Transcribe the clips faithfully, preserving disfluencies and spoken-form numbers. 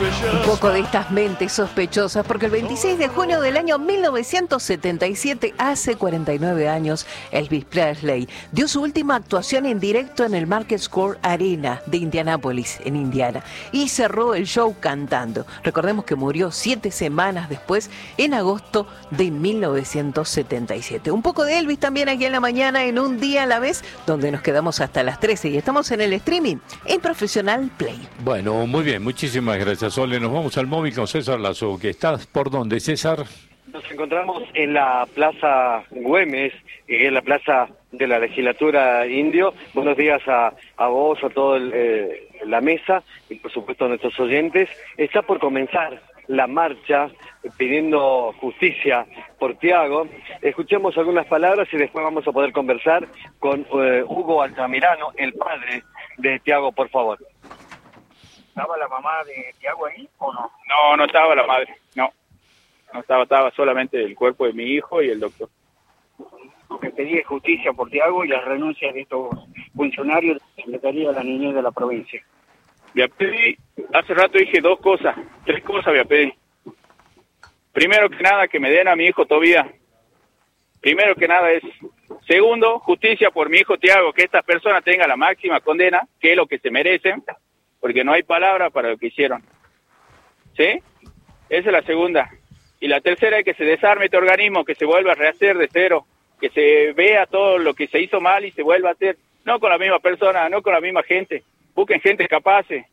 Un poco de estas mentes sospechosas, porque el veintiséis de junio del año mil novecientos setenta y siete, hace cuarenta y nueve años, Elvis Presley dio su última actuación en directo en el Market Square Arena de Indianápolis, en Indiana, y cerró el show cantando. Recordemos que murió siete semanas después, en agosto de mil novecientos setenta y siete. Un poco de Elvis también aquí en la mañana, en Un Día a la Vez, donde nos quedamos hasta las trece y estamos en el streaming en Profesional Play. Bueno, muy bien, muchísimas gracias, Ole. Nos vamos al móvil con César Lazo, que estás por dónde, César. Nos encontramos en la Plaza Güemes, que es la plaza de la legislatura indio. Buenos días a, a vos, a toda eh, la mesa y por supuesto a nuestros oyentes. Está por comenzar la marcha pidiendo justicia por Tiago. Escuchemos algunas palabras y después vamos a poder conversar con eh, Hugo Altamirano, el padre de Tiago, por favor. ¿Estaba la mamá de Tiago ahí o no? No, no estaba la madre, no. No estaba, estaba solamente el cuerpo de mi hijo y el doctor. Lo que pedí es justicia por Tiago y la renuncia de estos funcionarios de la Secretaría de la Niñez de la provincia. Voy a pedir, hace rato dije dos cosas, tres cosas voy a pedir. Primero que nada, que me den a mi hijo todavía. Primero que nada es. Segundo, justicia por mi hijo Tiago, que esta persona tenga la máxima condena, que es lo que se merecen, porque no hay palabra para lo que hicieron. ¿Sí? Esa es la segunda. Y la tercera es que se desarme este organismo, que se vuelva a rehacer de cero, que se vea todo lo que se hizo mal y se vuelva a hacer, no con la misma persona, no con la misma gente. Busquen gente capaces.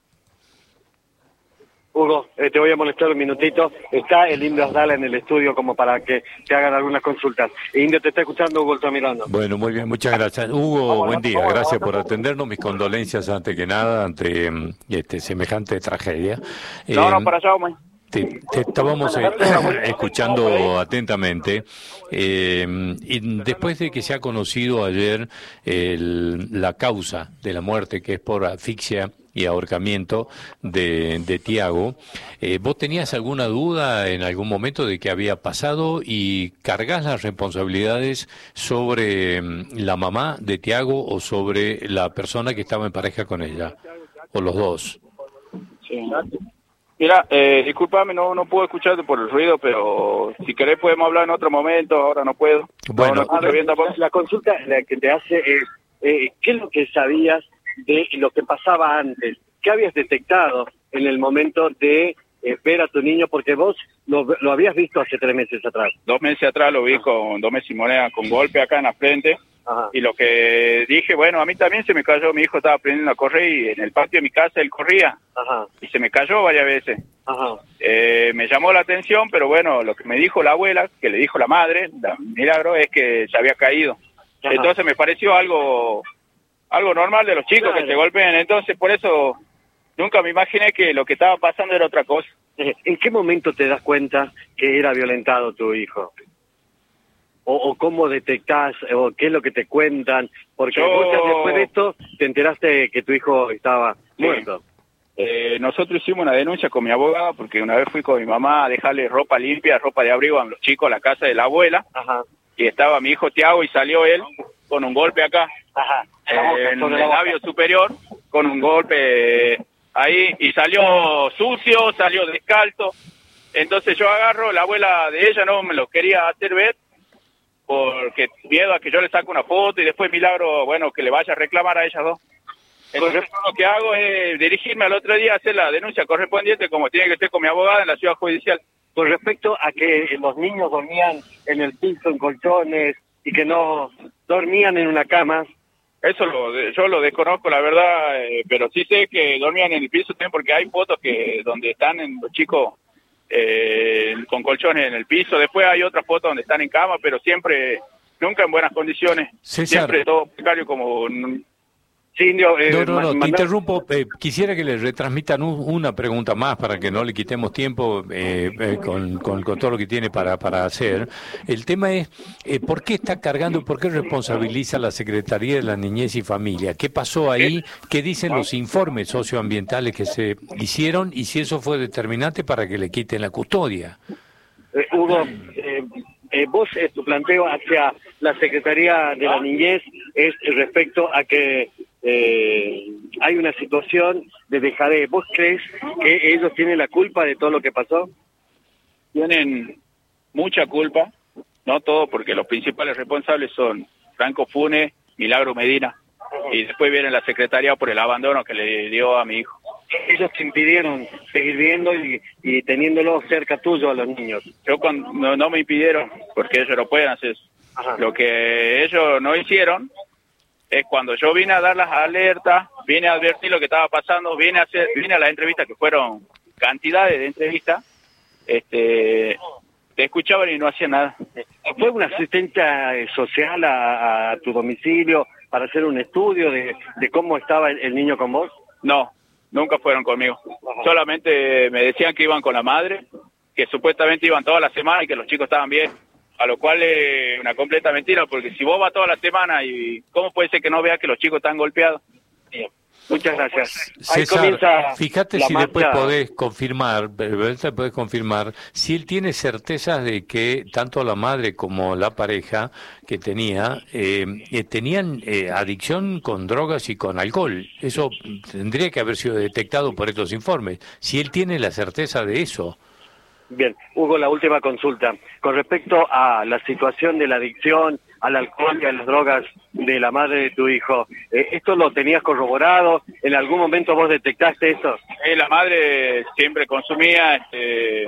Hugo, eh, te voy a molestar un minutito. Está el Indio Asdala en el estudio como para que te hagan algunas consultas. Indio, te está escuchando, Hugo Altamirano. Bueno, muy bien, muchas gracias. Hugo, buen día, gracias por atendernos. Mis condolencias antes que nada ante este semejante tragedia. No, eh, no, para allá, hombre. Te, te estábamos eh, escuchando atentamente eh, y después de que se ha conocido ayer el, la causa de la muerte, que es por asfixia y ahorcamiento de, de Tiago, eh, ¿vos tenías alguna duda en algún momento de qué había pasado y cargas las responsabilidades sobre la mamá de Tiago o sobre la persona que estaba en pareja con ella, o los dos? Sí. Mira, eh, discúlpame, no no puedo escucharte por el ruido, pero si querés podemos hablar en otro momento, ahora no puedo. Bueno, no, no, ver, la, la consulta la que te hace es, eh, ¿qué es lo que sabías de lo que pasaba antes? ¿Qué habías detectado en el momento de eh, ver a tu niño? Porque vos lo, lo habías visto hace tres meses atrás. Dos meses atrás lo vi ah. con dos meses y moneda, con golpe acá en la frente. Ajá. Y lo que dije, bueno, a mí también se me cayó, mi hijo estaba aprendiendo a correr y en el patio de mi casa él corría. Ajá. Y se me cayó varias veces. Ajá. Eh, me llamó la atención, pero bueno, lo que me dijo la abuela, que le dijo la madre, la milagro, es que se había caído. Ajá. Entonces me pareció algo algo normal de los chicos, claro, que se golpeen. Entonces por eso nunca me imaginé que lo que estaba pasando era otra cosa. ¿En qué momento te das cuenta que era violentado tu hijo? O, o cómo detectás, o qué es lo que te cuentan, porque Yo... vos ya después de esto te enteraste que tu hijo estaba sí. muerto. Eh, nosotros hicimos una denuncia con mi abogada, porque una vez fui con mi mamá a dejarle ropa limpia, ropa de abrigo a los chicos a la casa de la abuela. Ajá. Y estaba mi hijo Tiago y salió él con un golpe acá, Ajá. Eh, en el labio superior, con un golpe ahí, y salió sucio, salió descalzo. Entonces yo agarro, la abuela de ella no me lo quería hacer ver, porque miedo a que yo le saque una foto y después milagro, bueno, que le vaya a reclamar a ellas dos. Entonces lo que hago es dirigirme al otro día a hacer la denuncia correspondiente, como tiene que ser con mi abogada en la ciudad judicial. Con respecto a que los niños dormían en el piso, en colchones, y que no dormían en una cama. Eso lo, yo lo desconozco, la verdad, eh, pero sí sé que dormían en el piso también, porque hay fotos que donde están en los chicos eh, con colchones en el piso. Después hay otras fotos donde están en cama, pero siempre, nunca en buenas condiciones. César. Siempre todo precario como... Sí, Indio, eh, no, no, no, mandar... te interrumpo. Eh, quisiera que le retransmitan un, una pregunta más para que no le quitemos tiempo eh, eh, con, con, con todo lo que tiene para, para hacer. El tema es, eh, ¿por qué está cargando, por qué responsabiliza la Secretaría de la Niñez y Familia? ¿Qué pasó ahí? ¿Qué dicen los informes socioambientales que se hicieron? Y si eso fue determinante para que le quiten la custodia. Eh, Hugo, eh, eh, vos, eh, tu planteo hacia la Secretaría de la Niñez es respecto a que... Eh, hay una situación de dejadez. ¿Vos crees que ellos tienen la culpa de todo lo que pasó? Tienen mucha culpa, no todo, porque los principales responsables son Franco Funes, Milagro Medina, y después viene la secretaría por el abandono que le dio a mi hijo. Ellos te impidieron seguir viendo y, y teniéndolo cerca tuyo a los niños. Yo cuando, no, no me impidieron, porque ellos no pueden hacer eso. Ajá. Lo que ellos no hicieron es cuando yo vine a dar las alertas, vine a advertir lo que estaba pasando, vine a hacer, vine a las entrevistas, que fueron cantidades de entrevistas, este, te escuchaban y no hacían nada. ¿Fue una asistencia social a, a tu domicilio para hacer un estudio de, de cómo estaba el, el niño con vos? No, nunca fueron conmigo. Ajá. Solamente me decían que iban con la madre, que supuestamente iban toda la semana y que los chicos estaban bien. A lo cual es una completa mentira, porque si vos vas toda la semana, y ¿cómo puede ser que no veas que los chicos están golpeados? Bien. Muchas gracias. Ahí César, fíjate si marcha. Después podés confirmar, podés confirmar, si él tiene certezas de que tanto la madre como la pareja que tenía, eh, eh, tenían eh, adicción con drogas y con alcohol. Eso tendría que haber sido detectado por estos informes. Si él tiene la certeza de eso. Bien, Hugo, la última consulta. Con respecto a la situación de la adicción al alcohol y a las drogas de la madre de tu hijo, eh, ¿esto lo tenías corroborado? ¿En algún momento vos detectaste eso? Eh, la madre siempre consumía, este,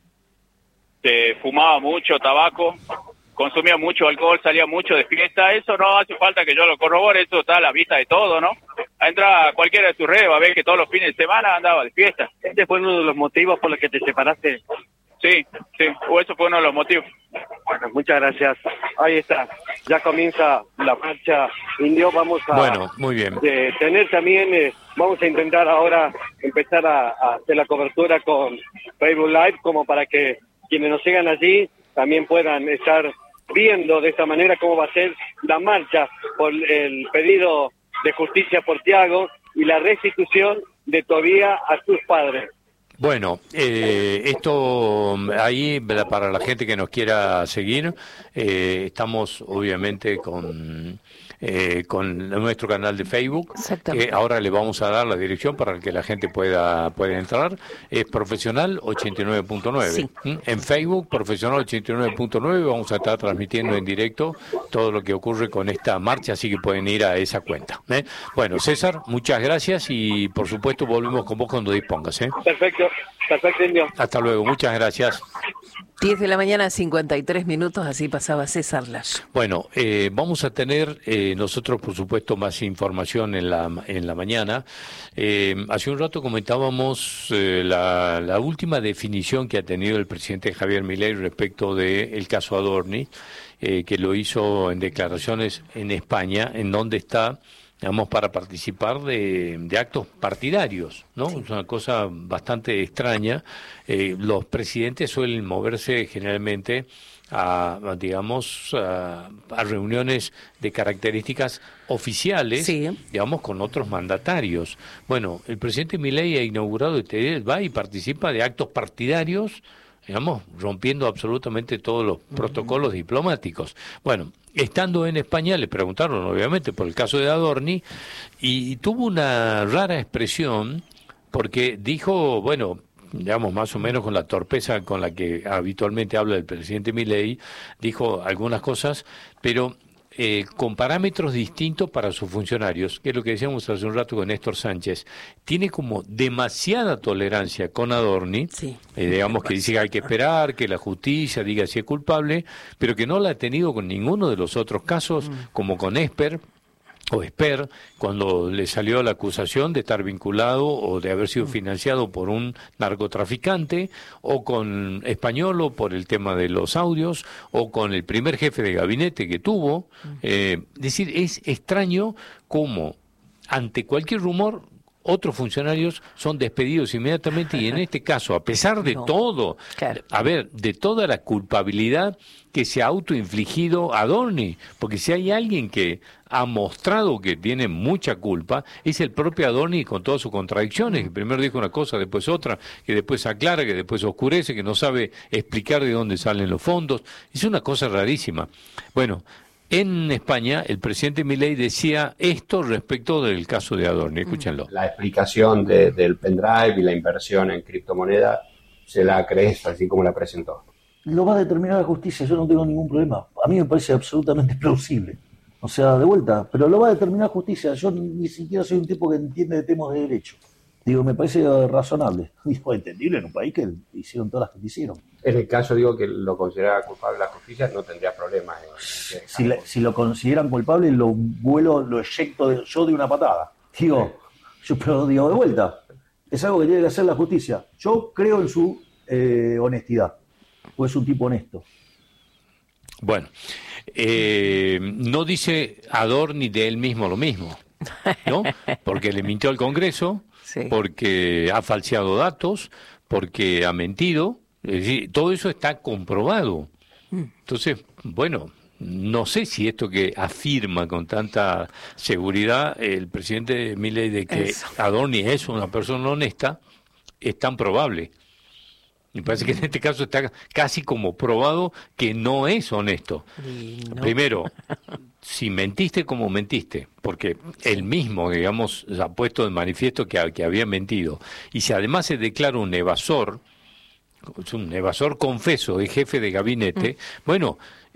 este, fumaba mucho tabaco, consumía mucho alcohol, salía mucho de fiesta. Eso no hace falta que yo lo corrobore, eso está a la vista de todo, ¿no? Entra a cualquiera de tus redes, va a ver que todos los fines de semana andaba de fiesta. ¿Este fue uno de los motivos por los que te separaste? Sí, sí, o eso fue uno de los motivos. Bueno, muchas gracias. Ahí está, ya comienza la marcha indio. Vamos a bueno, muy bien. Eh, tener también, eh, vamos a intentar ahora empezar a, a hacer la cobertura con Facebook Live, como para que quienes nos sigan allí también puedan estar viendo de esta manera cómo va a ser la marcha por el pedido de justicia por Tiago y la restitución de Tobía a sus padres. Bueno, eh, esto ahí para la gente que nos quiera seguir, eh, estamos obviamente con eh, con nuestro canal de Facebook. Eh, ahora le vamos a dar la dirección para que la gente pueda pueda entrar. Es Profesional ochenta y nueve punto nueve. Sí. ¿Mm? En Facebook, Profesional ochenta y nueve punto nueve, vamos a estar transmitiendo en directo todo lo que ocurre con esta marcha, así que pueden ir a esa cuenta. ¿eh? Bueno, César, muchas gracias y por supuesto volvemos con vos cuando dispongas. ¿eh? Perfecto. Perfecto, Indio. Hasta luego, muchas gracias. diez de la mañana, cincuenta y tres minutos, así pasaba César Lazo. Bueno, eh, vamos a tener eh, nosotros, por supuesto, más información en la en la mañana. Eh, hace un rato comentábamos eh, la, la última definición que ha tenido el presidente Javier Milei respecto del caso Adorni, eh, que lo hizo en declaraciones en España, en donde está, digamos, para participar de, de actos partidarios, ¿no? Sí. Es una cosa bastante extraña. Eh, los presidentes suelen moverse generalmente a, a digamos, a, a reuniones de características oficiales, sí. digamos, con otros mandatarios. Bueno, el presidente Milei ha inaugurado, este, va y participa de actos partidarios, digamos, rompiendo absolutamente todos los uh-huh. protocolos diplomáticos. Bueno, estando en España le preguntaron obviamente por el caso de Adorni y, y tuvo una rara expresión porque dijo, bueno, digamos más o menos con la torpeza con la que habitualmente habla el presidente Milei, dijo algunas cosas, pero eh, con parámetros distintos para sus funcionarios, que es lo que decíamos hace un rato con Néstor Sánchez. Tiene como demasiada tolerancia con Adorni, sí. eh, digamos que dice que hay que esperar, que la justicia diga si es culpable, pero que no la ha tenido con ninguno de los otros casos, mm. como con Esper, o Esper, cuando le salió la acusación de estar vinculado o de haber sido financiado por un narcotraficante, o con Españolo por el tema de los audios, o con el primer jefe de gabinete que tuvo. Eh, es decir, es extraño cómo ante cualquier rumor otros funcionarios son despedidos inmediatamente y en este caso, a pesar de no, todo, claro. a ver, de toda la culpabilidad que se ha autoinfligido Adorni, porque si hay alguien que ha mostrado que tiene mucha culpa, es el propio Adorni con todas sus contradicciones, que primero dijo una cosa, después otra, que después aclara, que después oscurece, que no sabe explicar de dónde salen los fondos, es una cosa rarísima. Bueno, En España, el presidente Milei decía esto respecto del caso de Adorni. Escúchenlo. La explicación de, del pendrive y la inversión en criptomoneda, ¿se la crees así como la presentó? Lo va a determinar la justicia, yo no tengo ningún problema. A mí me parece absolutamente plausible. O sea, de vuelta, pero lo va a determinar la justicia. Yo ni siquiera soy un tipo que entiende de temas de derecho. Digo, me parece razonable. Digo, entendible en un país que hicieron todas las que hicieron. En el caso, digo, que lo considera culpable la justicia, no tendría problemas. En, en si, le, si lo consideran culpable, lo vuelo, lo eyecto de, yo de una patada. Digo, yo pero digo, de vuelta, es algo que tiene que hacer la justicia. Yo creo en su eh, honestidad, pues es un tipo honesto. Bueno, eh, no dice Adorni de él mismo lo mismo, ¿no? Porque le mintió al Congreso, sí. Porque ha falseado datos, porque ha mentido. Es decir, todo eso está comprobado. Entonces, bueno, no sé si esto que afirma con tanta seguridad el presidente Milei de que eso. Adorni es una persona honesta, es tan probable. Me parece que en este caso está casi como probado que no es honesto. No. Primero, si mentiste, como mentiste, porque él mismo, digamos, ha puesto de manifiesto que, que había mentido. Y si además se declara un evasor, es un evasor confeso de jefe de gabinete, mm. bueno,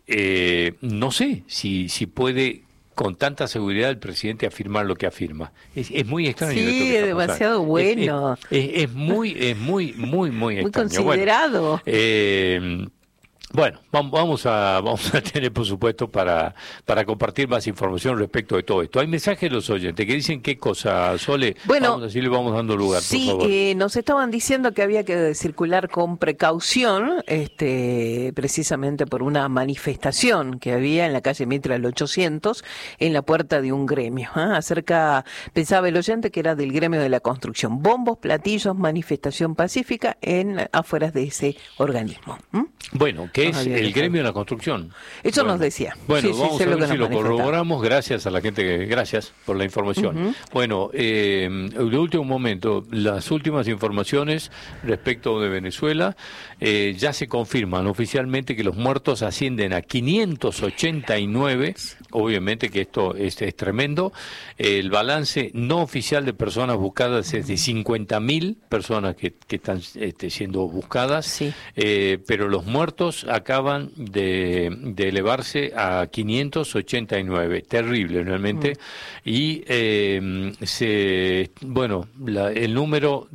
eh, no sé si, si puede con tanta seguridad el presidente afirmar lo que afirma. Es, es muy extraño. Sí, esto que es demasiado es, bueno. Es, es, es muy, es muy, muy, muy, muy extraño. Considerado. Bueno, eh, Bueno, vamos a vamos a tener, por supuesto, para para compartir más información respecto de todo esto. Hay mensajes de los oyentes que dicen qué cosa, Sole. Bueno, vamos, así le vamos dando lugar, sí, por favor. Eh, nos estaban diciendo que había que circular con precaución, este, precisamente por una manifestación que había en la calle Mitre al ochocientos, en la puerta de un gremio. ¿eh? Acerca, pensaba el oyente que era del gremio de la construcción. Bombos, platillos, manifestación pacífica en afueras de ese organismo. ¿Mm? Bueno, que es el gremio de la construcción. Eso bueno, nos decía. Bueno, sí, vamos sí, a ver lo si lo corroboramos. Gracias a la gente, que, gracias por la información. Uh-huh. Bueno, eh, de último momento, las últimas informaciones respecto de Venezuela, eh, ya se confirman oficialmente que los muertos ascienden a quinientos ochenta y nueve, obviamente que esto es, es tremendo. El balance no oficial de personas buscadas es de cincuenta mil personas que, que están este, siendo buscadas, sí. eh, pero los muertos acaban de, de elevarse a quinientos ochenta y nueve, terrible realmente, mm. y eh, se, bueno, la, el número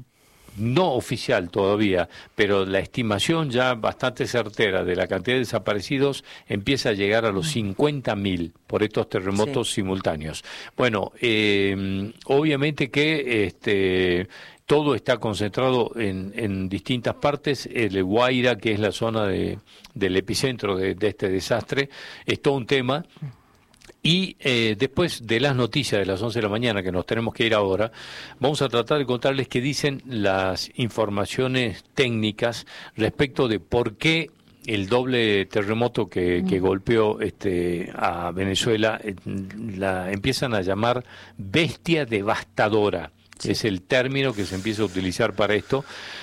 no oficial todavía, pero la estimación ya bastante certera de la cantidad de desaparecidos empieza a llegar a los cincuenta mil por estos terremotos sí. simultáneos. Bueno, eh, obviamente que este todo está concentrado en, en distintas partes. El Guaira, que es la zona de, del epicentro de, de este desastre, es todo un tema. Y eh, después de las noticias de las once de la mañana, que nos tenemos que ir ahora, vamos a tratar de contarles qué dicen las informaciones técnicas respecto de por qué el doble terremoto que, que golpeó este, a Venezuela eh, la empiezan a llamar bestia devastadora. Sí. Es el término que se empieza a utilizar para esto.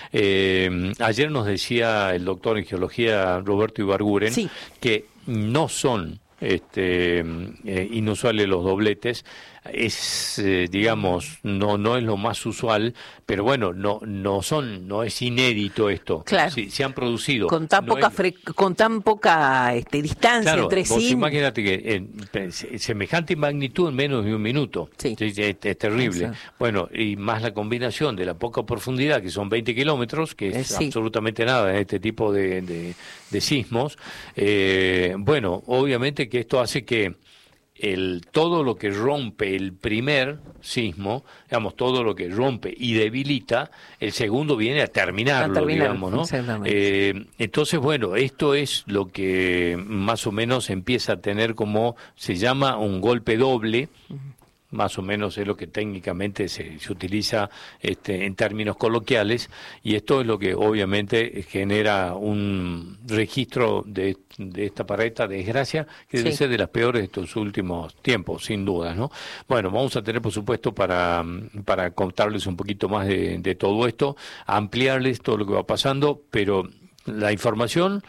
Eh, ayer nos decía el doctor en geología Roberto Ibarguren sí. que no son este, eh, inusuales los dobletes. Es, eh, digamos, no no es lo más usual, pero bueno, no no son no es inédito esto. Claro. Sí, se han producido con tan no poca es... fre... con tan poca este, distancia claro, entre vos sí. Imagínate que en semejante magnitud en menos de un minuto. Sí. Es, es, es terrible. Eso. Bueno, y más la combinación de la poca profundidad, que son veinte kilómetros, que es eh, sí. absolutamente nada en este tipo de, de, de sismos. Eh, bueno, obviamente que esto hace que el todo lo que rompe el primer sismo, digamos, todo lo que rompe y debilita, el segundo viene a terminarlo, a terminar, digamos, ¿no? Eh, entonces, bueno, esto es lo que más o menos empieza a tener como, se llama un golpe doble, uh-huh. más o menos es lo que técnicamente se, se utiliza este, en términos coloquiales, y esto es lo que obviamente genera un registro de, de esta para esta desgracia, que sí. debe ser de las peores de estos últimos tiempos, sin duda, ¿no? Bueno, vamos a tener, por supuesto, para, para contarles un poquito más de, de todo esto, ampliarles todo lo que va pasando, pero la información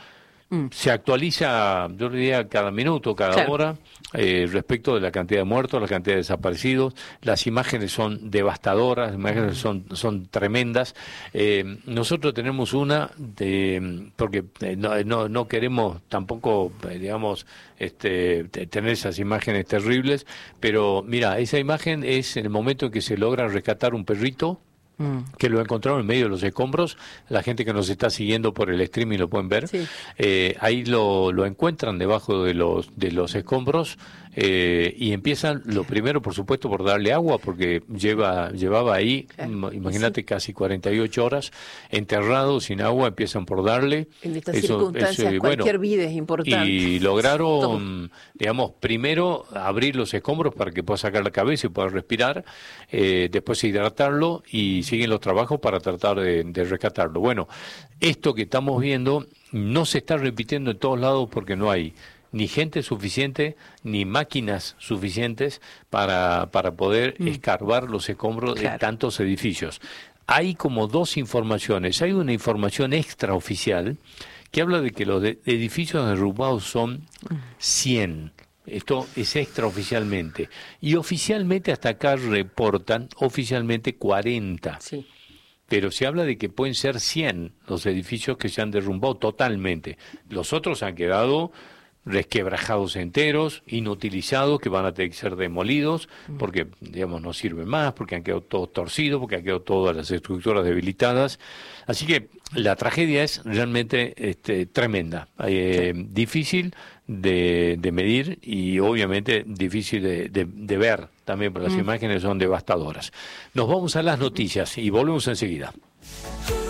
Mm. Se actualiza, yo diría, cada minuto, cada claro. hora, eh, respecto de la cantidad de muertos, la cantidad de desaparecidos. Las imágenes son devastadoras, las imágenes mm. son, son tremendas. Eh, nosotros tenemos una, de, porque no, no, no queremos tampoco, digamos, este, tener esas imágenes terribles, pero mira, esa imagen es en el momento en que se logra rescatar un perrito, que lo encontraron en medio de los escombros. La gente que nos está siguiendo por el streaming lo pueden ver. Sí. Eh, ahí lo, lo encuentran debajo de los de los escombros eh, y empiezan, lo primero, por supuesto, por darle agua, porque lleva llevaba ahí, claro. imagínate, sí. casi cuarenta y ocho horas enterrado sin agua. Empiezan por darle. En estas eso, circunstancias, eso, cualquier bueno, vida es importante. Y lograron, Todo. digamos, primero abrir los escombros para que pueda sacar la cabeza y pueda respirar, eh, después hidratarlo y siguen los trabajos para tratar de, de rescatarlo. Bueno, esto que estamos viendo no se está repitiendo en todos lados porque no hay ni gente suficiente, ni máquinas suficientes para, para poder mm. escarbar los escombros claro. de tantos edificios. Hay como dos informaciones. Hay una información extraoficial que habla de que los de, edificios derrumbados son cien. Esto es extraoficialmente. Y oficialmente hasta acá reportan oficialmente cuarenta. Sí. Pero se habla de que pueden ser cien los edificios que se han derrumbado totalmente. Los otros han quedado resquebrajados enteros, inutilizados, que van a tener que ser demolidos, porque, digamos, no sirven más, porque han quedado todos torcidos, porque han quedado todas las estructuras debilitadas. Así que la tragedia es realmente este, tremenda, eh, sí. difícil de, de medir y obviamente difícil de, de, de ver también, porque mm. las imágenes son devastadoras. Nos vamos a las noticias y volvemos enseguida.